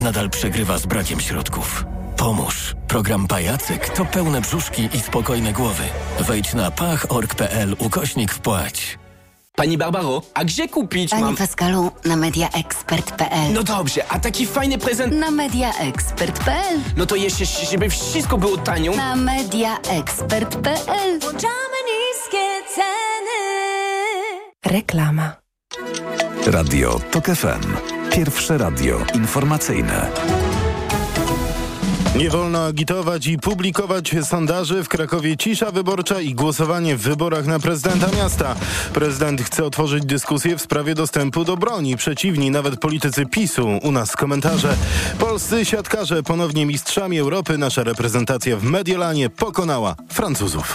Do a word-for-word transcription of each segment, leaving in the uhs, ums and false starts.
nadal przegrywa z brakiem środków. Pomóż. Program Pajacyk to pełne brzuszki i spokojne głowy. Wejdź na pach.org.pl ukośnik wpłać. Pani Barbaro, a gdzie kupić Panie mam... Pascalu, na mediaexpert kropka p l. No dobrze, a taki fajny prezent... Na mediaexpert kropka p l. No to jeszcze, żeby wszystko było tanio... Na mediaexpert kropka p l. Włączamy niskie ceny. Reklama. Radio TOK F M. Pierwsze radio informacyjne. Nie wolno agitować i publikować sondaży. W Krakowie cisza wyborcza i głosowanie w wyborach na prezydenta miasta. Prezydent chce otworzyć dyskusję w sprawie dostępu do broni. Przeciwni nawet politycy PiSu. U nas komentarze. Polscy siatkarze ponownie mistrzami Europy. Nasza reprezentacja w Mediolanie pokonała Francuzów.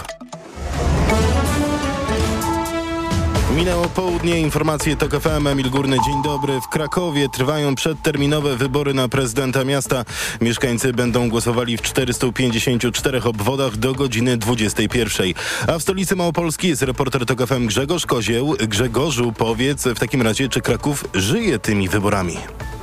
Minęło południe, informacje TOK F M, Emil Górny, dzień dobry. W Krakowie trwają przedterminowe wybory na prezydenta miasta. Mieszkańcy będą głosowali w czterystu pięćdziesięciu czterech obwodach do godziny dwudziestej pierwszej. A w stolicy Małopolski jest reporter TOK F M Grzegorz Kozieł. Grzegorzu, powiedz w takim razie, czy Kraków żyje tymi wyborami?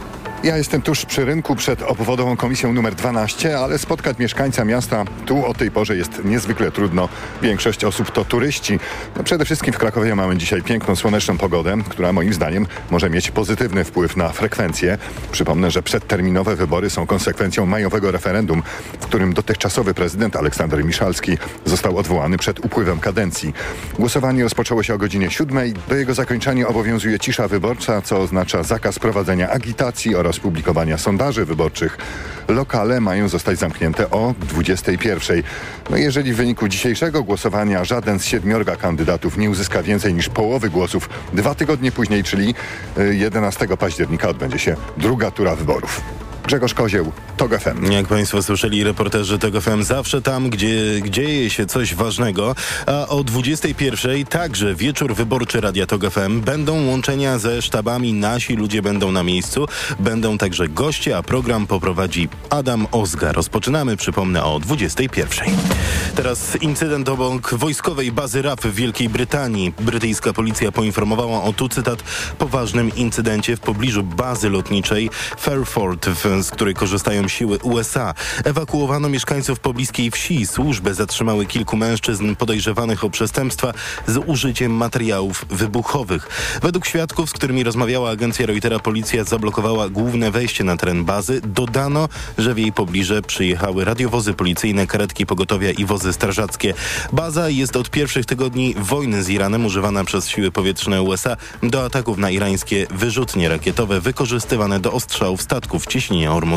Ja jestem tuż przy rynku przed obwodową komisją numer dwanaście, ale spotkać mieszkańca miasta tu o tej porze jest niezwykle trudno. Większość osób to turyści. No przede wszystkim w Krakowie mamy dzisiaj piękną, słoneczną pogodę, która moim zdaniem może mieć pozytywny wpływ na frekwencję. Przypomnę, że przedterminowe wybory są konsekwencją majowego referendum, w którym dotychczasowy prezydent Aleksander Miszalski został odwołany przed upływem kadencji. Głosowanie rozpoczęło się o godzinie siódmej. Do jego zakończenia obowiązuje cisza wyborcza, co oznacza zakaz prowadzenia agitacji oraz publikowania sondaży wyborczych. Lokale mają zostać zamknięte o dwudziestej pierwszej. No jeżeli w wyniku dzisiejszego głosowania żaden z siedmiorga kandydatów nie uzyska więcej niż połowy głosów, dwa tygodnie później, czyli jedenastego października, odbędzie się druga tura wyborów. Grzegorz Kozieł, TOK F M. Jak Państwo słyszeli, reporterzy TOK F M zawsze tam, gdzie dzieje się coś ważnego, a o dwudziestej pierwszej także wieczór wyborczy Radia TOK F M. Będą łączenia ze sztabami, nasi ludzie będą na miejscu, będą także goście, a program poprowadzi Adam Ozga. Rozpoczynamy, przypomnę, o dwudziestej pierwszej. Teraz incydent obok wojskowej bazy R A F w Wielkiej Brytanii. Brytyjska policja poinformowała o, tu cytat, poważnym incydencie w pobliżu bazy lotniczej Fairford, w z której korzystają siły U S A. Ewakuowano mieszkańców pobliskiej wsi. Służby zatrzymały kilku mężczyzn podejrzewanych o przestępstwa z użyciem materiałów wybuchowych. Według świadków, z którymi rozmawiała agencja Reutera, policja zablokowała główne wejście na teren bazy. Dodano, że w jej pobliże przyjechały radiowozy policyjne, karetki pogotowia i wozy strażackie. Baza jest od pierwszych tygodni wojny z Iranem używana przez siły powietrzne U S A do ataków na irańskie wyrzutnie rakietowe wykorzystywane do ostrzałów statków w cieśninie Ormus.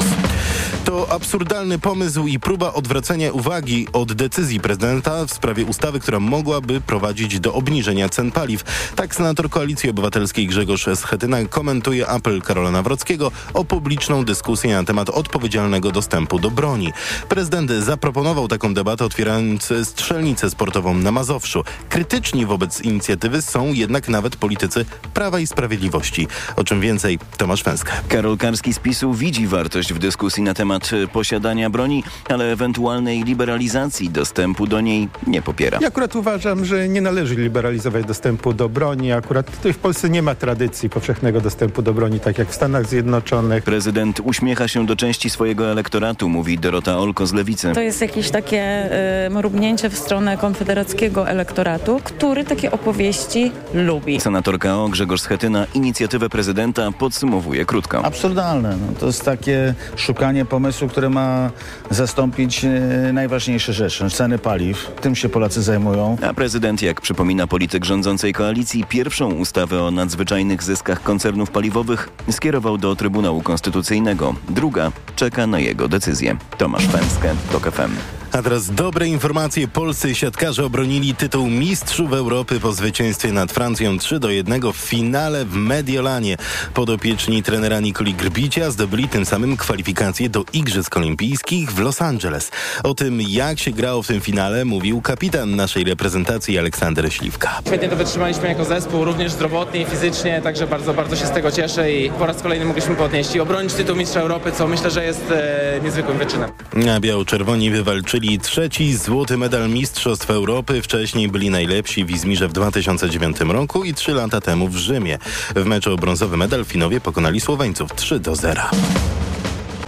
To absurdalny pomysł i próba odwracania uwagi od decyzji prezydenta w sprawie ustawy, która mogłaby prowadzić do obniżenia cen paliw. Tak senator Koalicji Obywatelskiej Grzegorz Schetyna komentuje apel Karola Nawrockiego o publiczną dyskusję na temat odpowiedzialnego dostępu do broni. Prezydent zaproponował taką debatę, otwierając strzelnicę sportową na Mazowszu. Krytyczni wobec inicjatywy są jednak nawet politycy Prawa i Sprawiedliwości. O czym więcej, Tomasz Węska. Karol Karski z PiSu widzi wartość w dyskusji na temat posiadania broni, ale ewentualnej liberalizacji dostępu do niej nie popiera. Ja akurat uważam, że nie należy liberalizować dostępu do broni. Akurat tutaj w Polsce nie ma tradycji powszechnego dostępu do broni, tak jak w Stanach Zjednoczonych. Prezydent uśmiecha się do części swojego elektoratu, mówi Dorota Olko z Lewicy. To jest jakieś takie y, mrugnięcie w stronę konfederackiego elektoratu, który takie opowieści lubi. Senatorka O. Grzegorz Schetyna inicjatywę prezydenta podsumowuje krótko. Absurdalne. No, to jest takie szukanie pomysłu, które ma zastąpić e, najważniejsze rzeczy. Ceny paliw. Tym się Polacy zajmują. A prezydent, jak przypomina polityk rządzącej koalicji, pierwszą ustawę o nadzwyczajnych zyskach koncernów paliwowych skierował do Trybunału Konstytucyjnego. Druga czeka na jego decyzję. Tomasz Węskę, TOK F M. A teraz dobre informacje. Polscy siatkarze obronili tytuł mistrzów Europy po zwycięstwie nad Francją trzy do jednego w finale w Mediolanie. Podopieczni trenera Nikoli Grbicia zdobyli tym samym kwalifikacje do Igrzysk Olimpijskich w Los Angeles. O tym, jak się grało w tym finale, mówił kapitan naszej reprezentacji Aleksander Śliwka. Świetnie to wytrzymaliśmy jako zespół, również zdrowotnie i fizycznie, także bardzo, bardzo się z tego cieszę i po raz kolejny mogliśmy podnieść i obronić tytuł mistrza Europy, co myślę, że jest e, niezwykłym wyczynem. A biało-czerwoni wywalczyli trzeci złoty medal Mistrzostw Europy. Wcześniej byli najlepsi w Izmirze w dwa tysiące dziewiątym roku i trzy lata temu w Rzymie. W meczu o brązowy medal Finowie pokonali Słoweńców trzy do zera.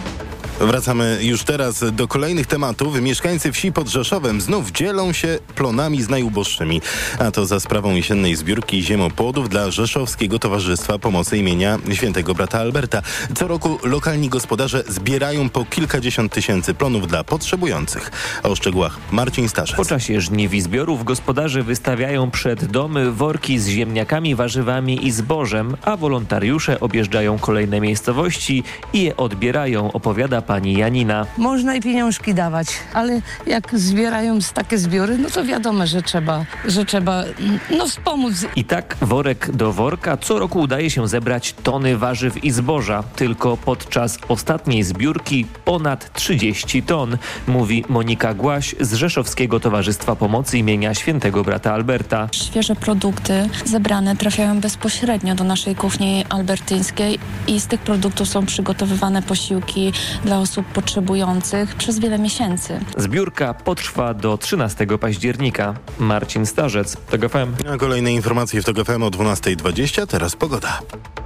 Wracamy już teraz do kolejnych tematów. Mieszkańcy wsi pod Rzeszowem znów dzielą się plonami z najuboższymi. A to za sprawą jesiennej zbiórki ziemopłodów dla Rzeszowskiego Towarzystwa Pomocy imienia Świętego Brata Alberta. Co roku lokalni gospodarze zbierają po kilkadziesiąt tysięcy plonów dla potrzebujących. O szczegółach Marcin Starzec. Po czasie żniw i zbiorów gospodarze wystawiają przed domy worki z ziemniakami, warzywami i zbożem, a wolontariusze objeżdżają kolejne miejscowości i je odbierają, opowiada pani Janina. Można i pieniążki dawać, ale jak zbierają takie zbiory, no to wiadomo, że trzeba, że trzeba no, wspomóc. I tak worek do worka co roku udaje się zebrać tony warzyw i zboża. Tylko podczas ostatniej zbiórki ponad trzydzieści ton, mówi Monika Głaś z Rzeszowskiego Towarzystwa Pomocy imienia Świętego Brata Alberta. Świeże produkty zebrane trafiają bezpośrednio do naszej kuchni albertyńskiej i z tych produktów są przygotowywane posiłki dla osób potrzebujących przez wiele miesięcy. Zbiórka potrwa do trzynastego października. Marcin Starzec, T G F M. A kolejne informacje w T G F M o dwunasta dwadzieścia. Teraz pogoda.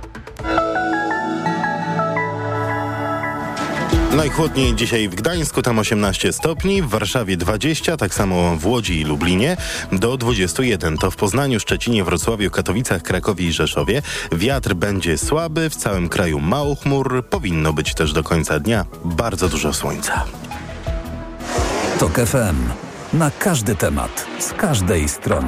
Najchłodniej dzisiaj w Gdańsku, tam osiemnaście stopni, w Warszawie dwadzieścia, tak samo w Łodzi i Lublinie, do dwudziestu jeden. To w Poznaniu, Szczecinie, Wrocławiu, Katowicach, Krakowie i Rzeszowie. Wiatr będzie słaby, w całym kraju mało chmur, powinno być też do końca dnia bardzo dużo słońca. TOK F M. Na każdy temat, z każdej strony.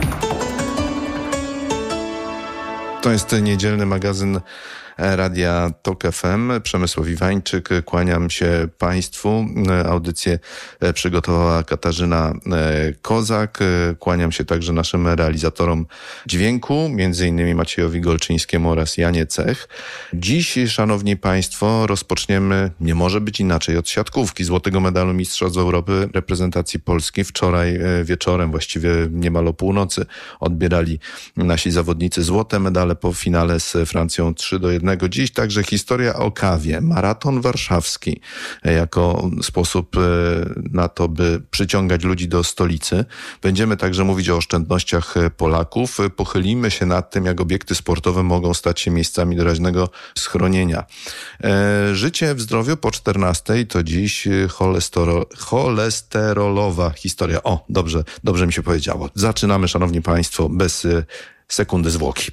To jest niedzielny magazyn Radia TOK F M. Przemysław Iwańczyk, kłaniam się Państwu. Audycję przygotowała Katarzyna Kozak. Kłaniam się także naszym realizatorom dźwięku, między innymi Maciejowi Golczyńskiemu oraz Janie Cech. Dziś, szanowni Państwo, rozpoczniemy, nie może być inaczej, od siatkówki, złotego medalu Mistrzostw Europy reprezentacji Polski. Wczoraj wieczorem, właściwie niemal o północy, odbierali nasi zawodnicy złote medale po finale z Francją trzy do jednego. Dziś także historia o kawie. Maraton warszawski jako sposób na to, by przyciągać ludzi do stolicy. Będziemy także mówić o oszczędnościach Polaków. Pochylimy się nad tym, jak obiekty sportowe mogą stać się miejscami doraźnego schronienia. Życie w zdrowiu po czternastej to dziś cholesterol, cholesterolowa historia. O, dobrze, dobrze mi się powiedziało. Zaczynamy, szanowni Państwo, bez sekundy zwłoki.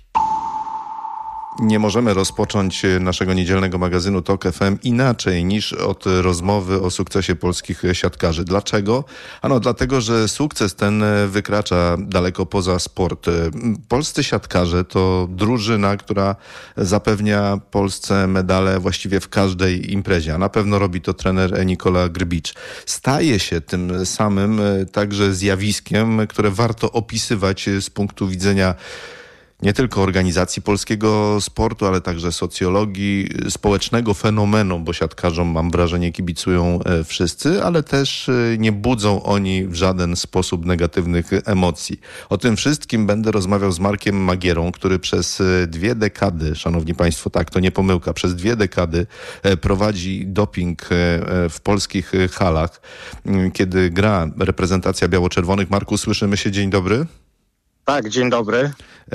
Nie możemy rozpocząć naszego niedzielnego magazynu TOK F M inaczej niż od rozmowy o sukcesie polskich siatkarzy. Dlaczego? Ano dlatego, że sukces ten wykracza daleko poza sport. Polscy siatkarze to drużyna, która zapewnia Polsce medale właściwie w każdej imprezie. A na pewno robi to trener Nikola Grbicz. Staje się tym samym także zjawiskiem, które warto opisywać z punktu widzenia nie tylko organizacji polskiego sportu, ale także socjologii, społecznego fenomenu, bo siatkarzom, mam wrażenie, kibicują wszyscy, ale też nie budzą oni w żaden sposób negatywnych emocji. O tym wszystkim będę rozmawiał z Markiem Magierą, który przez dwie dekady, szanowni państwo, tak, to nie pomyłka, przez dwie dekady prowadzi doping w polskich halach, kiedy gra reprezentacja biało-czerwonych. Marku, słyszymy się, dzień dobry. Tak, dzień dobry.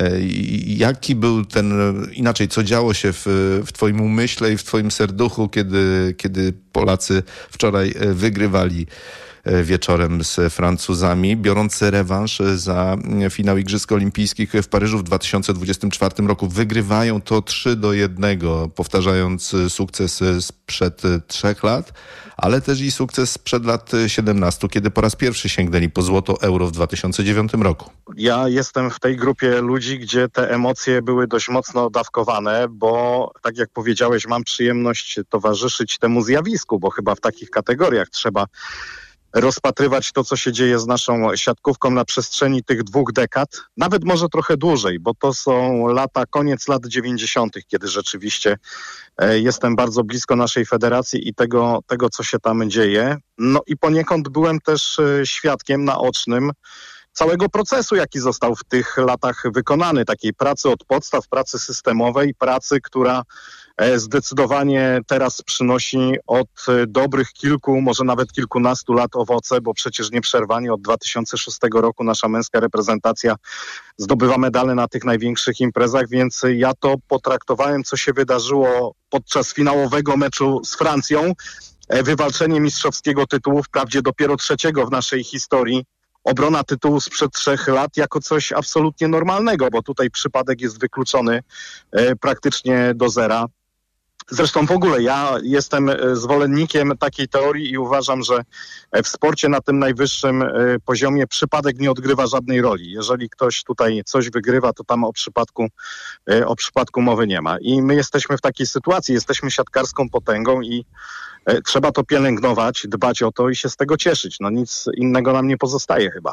Jaki był ten, inaczej, co działo się w, w twoim umyśle i w twoim serduchu, kiedy, kiedy Polacy wczoraj wygrywali wieczorem z Francuzami, biorąc rewanż za finał Igrzysk Olimpijskich w Paryżu w dwa tysiące dwudziestym czwartym roku. Wygrywają to trzy do jednego, powtarzając sukces sprzed trzech lat, ale też i sukces sprzed lat siedemnastu, kiedy po raz pierwszy sięgnęli po złoto euro w dwa tysiące dziewiątym roku. Ja jestem w tej grupie ludzi, gdzie te emocje były dość mocno dawkowane, bo tak jak powiedziałeś, mam przyjemność towarzyszyć temu zjawisku, bo chyba w takich kategoriach trzeba rozpatrywać to, co się dzieje z naszą siatkówką na przestrzeni tych dwóch dekad, nawet może trochę dłużej, bo to są lata, koniec lat dziewięćdziesiątych, kiedy rzeczywiście e, jestem bardzo blisko naszej federacji i tego, tego, co się tam dzieje. No i poniekąd byłem też e, świadkiem naocznym całego procesu, jaki został w tych latach wykonany, takiej pracy od podstaw, pracy systemowej, pracy, która zdecydowanie teraz przynosi od dobrych kilku, może nawet kilkunastu lat owoce, bo przecież nieprzerwanie od dwa tysiące szóstego roku nasza męska reprezentacja zdobywa medale na tych największych imprezach, więc ja to potraktowałem, co się wydarzyło podczas finałowego meczu z Francją, wywalczenie mistrzowskiego tytułu, wprawdzie dopiero trzeciego w naszej historii, obrona tytułu sprzed trzech lat jako coś absolutnie normalnego, bo tutaj przypadek jest wykluczony e, praktycznie do zera. Zresztą w ogóle ja jestem zwolennikiem takiej teorii i uważam, że w sporcie na tym najwyższym poziomie przypadek nie odgrywa żadnej roli. Jeżeli ktoś tutaj coś wygrywa, to tam o przypadku, o przypadku mowy nie ma. I my jesteśmy w takiej sytuacji, jesteśmy siatkarską potęgą i trzeba to pielęgnować, dbać o to i się z tego cieszyć. No nic innego nam nie pozostaje chyba.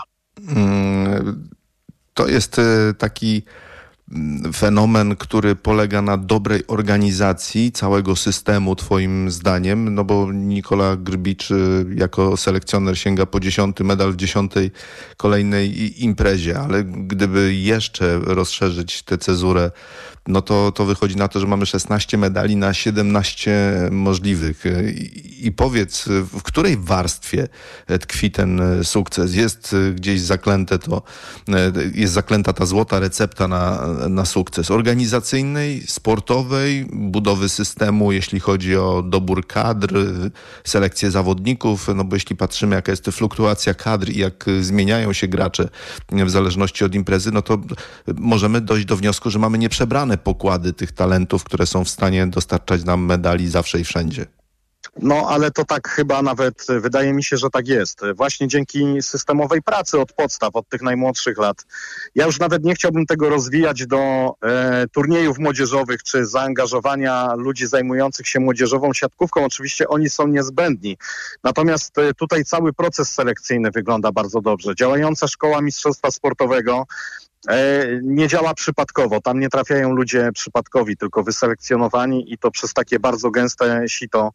To jest taki fenomen, który polega na dobrej organizacji całego systemu, twoim zdaniem, no bo Nikola Grbicz jako selekcjoner sięga po dziesiąty medal w dziesiątej kolejnej imprezie, ale gdyby jeszcze rozszerzyć tę cezurę, no to, to wychodzi na to, że mamy szesnaście medali na siedemnaście możliwych. I, I powiedz, w której warstwie tkwi ten sukces? Jest gdzieś zaklęte to, jest zaklęta ta złota recepta na, na sukces? Organizacyjnej, sportowej, budowy systemu, jeśli chodzi o dobór kadr, selekcję zawodników, no bo jeśli patrzymy, jaka jest fluktuacja kadr i jak zmieniają się gracze w zależności od imprezy, no to możemy dojść do wniosku, że mamy nieprzebrane pokłady tych talentów, które są w stanie dostarczać nam medali zawsze i wszędzie. No, ale to tak chyba nawet, wydaje mi się, że tak jest. Właśnie dzięki systemowej pracy od podstaw, od tych najmłodszych lat. Ja już nawet nie chciałbym tego rozwijać do e, turniejów młodzieżowych, czy zaangażowania ludzi zajmujących się młodzieżową siatkówką. Oczywiście oni są niezbędni. Natomiast e, tutaj cały proces selekcyjny wygląda bardzo dobrze. Działająca szkoła mistrzostwa sportowego nie działa przypadkowo. Tam nie trafiają ludzie przypadkowi, tylko wyselekcjonowani i to przez takie bardzo gęste sito.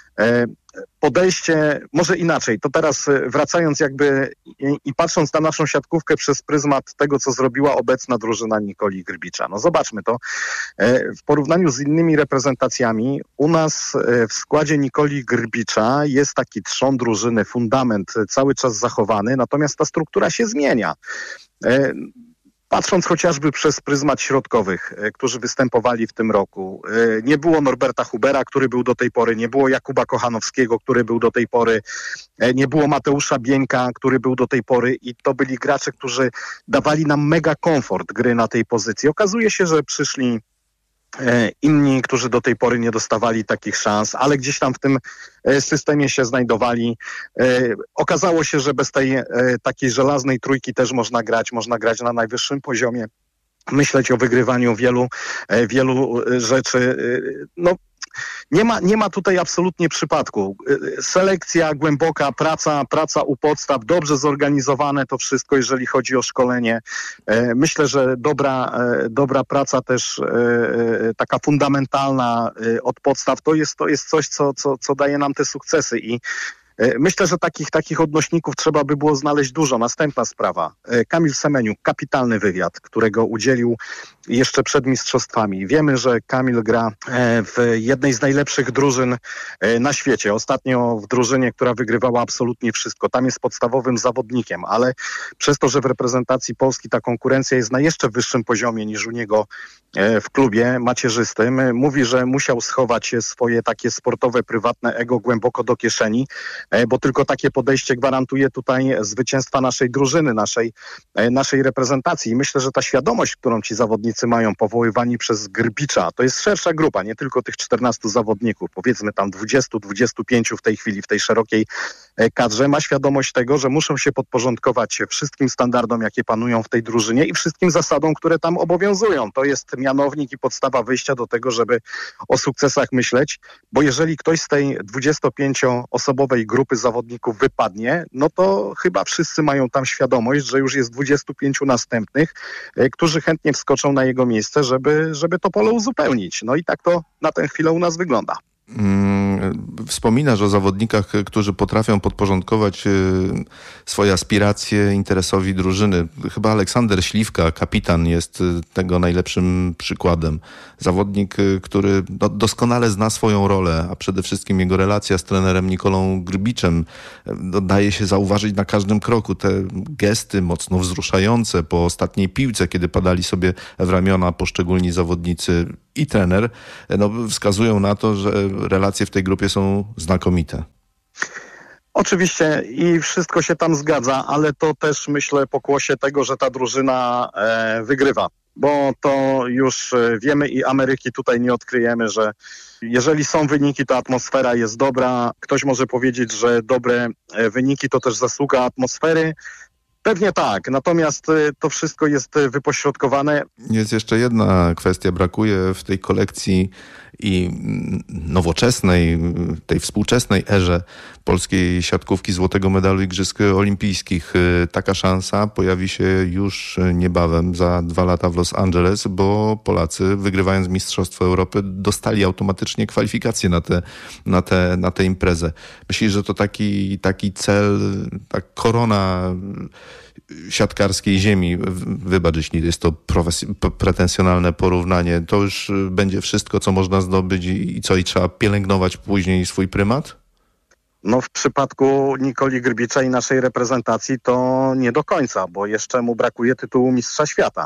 Podejście, może inaczej, to teraz wracając jakby i, i patrząc na naszą siatkówkę przez pryzmat tego, co zrobiła obecna drużyna Nikoli Grbicza. No zobaczmy to. W porównaniu z innymi reprezentacjami u nas w składzie Nikoli Grbicza jest taki trzon drużyny, fundament cały czas zachowany, natomiast ta struktura się zmienia. Patrząc chociażby przez pryzmat środkowych, którzy występowali w tym roku. Nie było Norberta Hubera, który był do tej pory, nie było Jakuba Kochanowskiego, który był do tej pory, nie było Mateusza Bieńka, który był do tej pory i to byli gracze, którzy dawali nam mega komfort gry na tej pozycji. Okazuje się, że przyszli inni, którzy do tej pory nie dostawali takich szans, ale gdzieś tam w tym systemie się znajdowali. Okazało się, że bez tej takiej żelaznej trójki też można grać, można grać na najwyższym poziomie, myśleć o wygrywaniu wielu, wielu rzeczy. No, Nie ma, nie ma tutaj absolutnie przypadku. Selekcja głęboka, praca, praca u podstaw, dobrze zorganizowane to wszystko, jeżeli chodzi o szkolenie. Myślę, że dobra, dobra praca też taka fundamentalna od podstaw, to jest, to jest coś, co, co, co daje nam te sukcesy i myślę, że takich, takich odnośników trzeba by było znaleźć dużo. Następna sprawa. Kamil Semeniuk, kapitalny wywiad, którego udzielił jeszcze przed mistrzostwami. Wiemy, że Kamil gra w jednej z najlepszych drużyn na świecie. Ostatnio w drużynie, która wygrywała absolutnie wszystko. Tam jest podstawowym zawodnikiem, ale przez to, że w reprezentacji Polski ta konkurencja jest na jeszcze wyższym poziomie niż u niego w klubie macierzystym, mówi, że musiał schować swoje takie sportowe, prywatne ego głęboko do kieszeni, bo tylko takie podejście gwarantuje tutaj zwycięstwa naszej drużyny, naszej, naszej reprezentacji. I myślę, że ta świadomość, którą ci zawodnicy mają, powoływani przez Grbicza, to jest szersza grupa, nie tylko tych czternastu zawodników, powiedzmy tam dwudziestu, dwudziestu pięciu w tej chwili, w tej szerokiej kadrze, ma świadomość tego, że muszą się podporządkować wszystkim standardom, jakie panują w tej drużynie i wszystkim zasadom, które tam obowiązują. To jest mianownik i podstawa wyjścia do tego, żeby o sukcesach myśleć, bo jeżeli ktoś z tej dwudziestopięcioosobowej grupy zawodników wypadnie, no to chyba wszyscy mają tam świadomość, że już jest dwudziestu pięciu następnych, którzy chętnie wskoczą na jego miejsce, żeby, żeby to pole uzupełnić. No i tak to na tę chwilę u nas wygląda. Wspominasz o zawodnikach, którzy potrafią podporządkować swoje aspiracje interesowi drużyny. Chyba Aleksander Śliwka, kapitan, jest tego najlepszym przykładem. Zawodnik, który doskonale zna swoją rolę, a przede wszystkim jego relacja z trenerem Nikolą Grbiczem daje się zauważyć na każdym kroku. Te gesty mocno wzruszające po ostatniej piłce, kiedy padali sobie w ramiona poszczególni zawodnicy i trener, no, wskazują na to, że relacje w tej grupie są znakomite. Oczywiście i wszystko się tam zgadza, ale to też myślę pokłosie tego, że ta drużyna e, wygrywa. Bo to już wiemy i Ameryki tutaj nie odkryjemy, że jeżeli są wyniki, to atmosfera jest dobra. Ktoś może powiedzieć, że dobre wyniki to też zasługa atmosfery. Pewnie tak, natomiast to wszystko jest wypośrodkowane. Jest jeszcze jedna kwestia, brakuje w tej kolekcji i nowoczesnej, tej współczesnej erze polskiej siatkówki złotego medalu Igrzysk Olimpijskich. Taka szansa pojawi się już niebawem, za dwa lata w Los Angeles, bo Polacy, wygrywając Mistrzostwo Europy, dostali automatycznie kwalifikacje na tę na te, na te imprezę. Myślisz, że to taki, taki cel, ta korona siatkarskiej ziemi, wybacz, jeśli jest to profes- pretensjonalne porównanie, to już będzie wszystko, co można zdobyć i, i co, i trzeba pielęgnować później swój prymat? No w przypadku Nikoli Grbicza i naszej reprezentacji to nie do końca, bo jeszcze mu brakuje tytułu mistrza świata.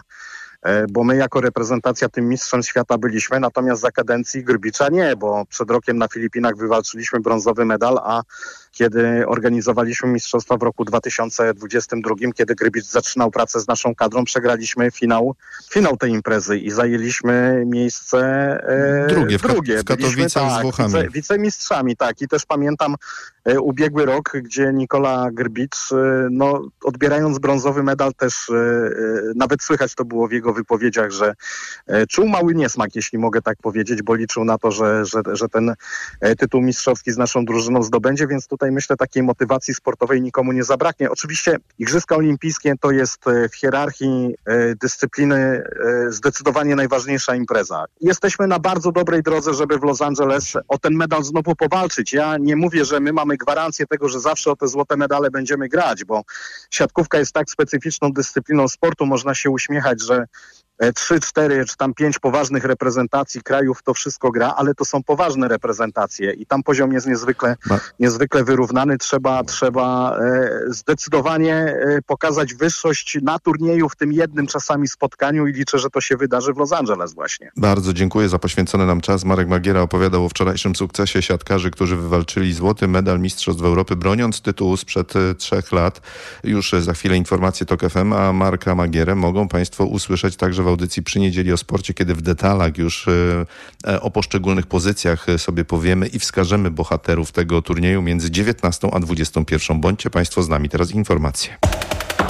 Bo my jako reprezentacja tym mistrzem świata byliśmy, natomiast za kadencji Grbicza nie, bo przed rokiem na Filipinach wywalczyliśmy brązowy medal, a kiedy organizowaliśmy mistrzostwa w roku dwa tysiące dwudziestym drugim, kiedy Grbicz zaczynał pracę z naszą kadrą, przegraliśmy finał, finał tej imprezy i zajęliśmy miejsce e, drugie. W, drugie. w Katowicach Byliśmy, tak, z Włochami. Wice, wicemistrzami, tak. I też pamiętam e, ubiegły rok, gdzie Nikola Grbicz, e, no, odbierając brązowy medal też, e, nawet słychać to było w jego wypowiedziach, że e, czuł mały niesmak, jeśli mogę tak powiedzieć, bo liczył na to, że, że, że ten e, tytuł mistrzowski z naszą drużyną zdobędzie, więc tutaj myślę, takiej motywacji sportowej nikomu nie zabraknie. Oczywiście Igrzyska Olimpijskie to jest w hierarchii e, dyscypliny e, zdecydowanie najważniejsza impreza. Jesteśmy na bardzo dobrej drodze, żeby w Los Angeles o ten medal znowu powalczyć. Ja nie mówię, że my mamy gwarancję tego, że zawsze o te złote medale będziemy grać, bo siatkówka jest tak specyficzną dyscypliną sportu, można się uśmiechać, że trzy, cztery czy tam pięć poważnych reprezentacji krajów to wszystko gra, ale to są poważne reprezentacje i tam poziom jest niezwykle, Ma... niezwykle wyrównany. Trzeba, trzeba e, zdecydowanie e, pokazać wyższość na turnieju w tym jednym czasami spotkaniu i liczę, że to się wydarzy w Los Angeles właśnie. Bardzo dziękuję za poświęcony nam czas. Marek Magiera opowiadał o wczorajszym sukcesie siatkarzy, którzy wywalczyli złoty medal Mistrzostw Europy, broniąc tytułu sprzed trzech lat. Już za chwilę informacje TOK F M, a Marka Magierę mogą Państwo usłyszeć także w audycji Przy Niedzieli o Sporcie, kiedy w detalach już e, o poszczególnych pozycjach sobie powiemy i wskażemy bohaterów tego turnieju między dziewiętnastą a dwudziestą pierwszą. Bądźcie Państwo z nami. Teraz informacje.